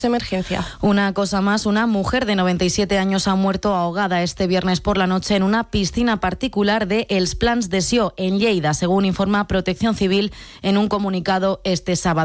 Emergencia. Una cosa más, una mujer de 97 años ha muerto ahogada este viernes por la noche en una piscina particular de Els Plans de Sió, en Lleida, según informa Protección Civil en un comunicado este sábado.